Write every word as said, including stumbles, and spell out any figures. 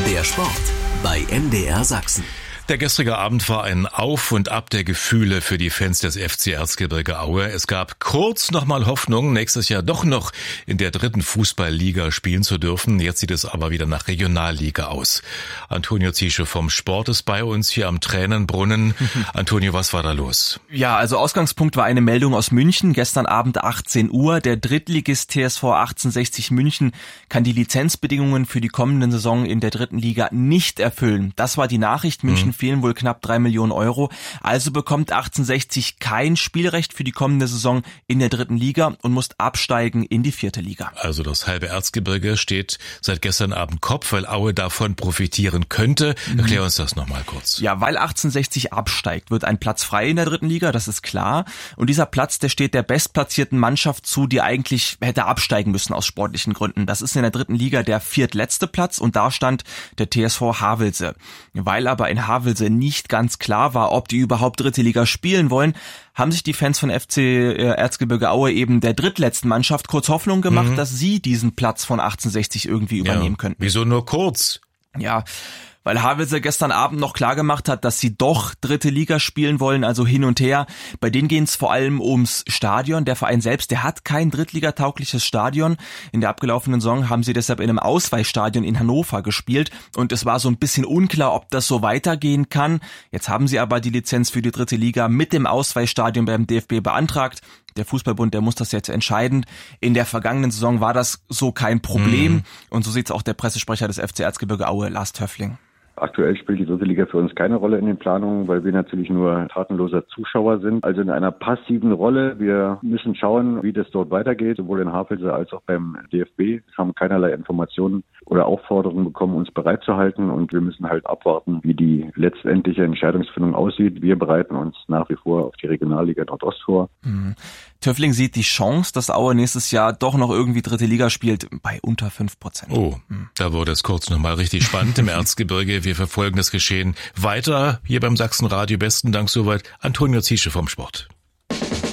Der Sport bei M D R Sachsen. Der gestrige Abend war ein Auf und Ab der Gefühle für die Fans des F C Erzgebirge Aue. Es gab kurz nochmal Hoffnung, nächstes Jahr doch noch in der dritten Fußballliga spielen zu dürfen. Jetzt sieht es aber wieder nach Regionalliga aus. Antonio Ziesche vom Sport ist bei uns hier am Tränenbrunnen. Antonio, was war da los? Ja, also Ausgangspunkt war eine Meldung aus München. Gestern Abend achtzehn Uhr. Der Drittligist T S V achtzehnhundertsechzig München kann die Lizenzbedingungen für die kommende Saison in der dritten Liga nicht erfüllen. Das war die Nachricht. München mhm. fehlen wohl knapp drei Millionen Euro. Also bekommt achtzehnhundertsechzig kein Spielrecht für die kommende Saison in der dritten Liga und muss absteigen in die vierte Liga. Also das halbe Erzgebirge steht seit gestern Abend Kopf, weil Aue davon profitieren könnte. Mhm. Erklär uns das nochmal kurz. Ja, weil achtzehnhundertsechzig absteigt, wird ein Platz frei in der dritten Liga, das ist klar. Und dieser Platz, der steht der bestplatzierten Mannschaft zu, die eigentlich hätte absteigen müssen aus sportlichen Gründen. Das ist in der dritten Liga der viertletzte Platz und da stand der T S V Havelse. Weil aber in Havelse nicht ganz klar war, ob die überhaupt dritte Liga spielen wollen, haben sich die Fans von F C Erzgebirge Aue eben der drittletzten Mannschaft kurz Hoffnung gemacht, mhm. dass sie diesen Platz von achtzehnhundertsechzig irgendwie übernehmen ja. könnten. Wieso nur kurz? Ja, weil Havelse gestern Abend noch klar gemacht hat, dass sie doch dritte Liga spielen wollen, also hin und her. Bei denen geht es vor allem ums Stadion. Der Verein selbst, der hat kein drittligataugliches Stadion. In der abgelaufenen Saison haben sie deshalb in einem Ausweichstadion in Hannover gespielt und es war so ein bisschen unklar, ob das so weitergehen kann. Jetzt haben sie aber die Lizenz für die dritte Liga mit dem Ausweichstadion beim D F B beantragt. Der Fußballbund, der muss das jetzt entscheiden. In der vergangenen Saison war das so kein Problem. Mhm. Und so sieht es auch der Pressesprecher des F C Erzgebirge Aue, Lars Töffling. Aktuell spielt die dritte Liga für uns keine Rolle in den Planungen, weil wir natürlich nur tatenloser Zuschauer sind, also in einer passiven Rolle. Wir müssen schauen, wie das dort weitergeht, sowohl in Havelse als auch beim D F B. Wir haben keinerlei Informationen oder Aufforderungen bekommen, uns bereit zu halten und wir müssen halt abwarten, wie die letztendliche Entscheidungsfindung aussieht. Wir bereiten uns nach wie vor auf die Regionalliga Nordost vor. Mhm. Töffling sieht die Chance, dass Aue nächstes Jahr doch noch irgendwie dritte Liga spielt, bei unter fünf Prozent. Oh, mhm. da wurde es kurz nochmal richtig spannend im Erzgebirge. Wir verfolgen das Geschehen weiter hier beim Sachsenradio. Besten Dank soweit, Antonio Ziesche vom Sport.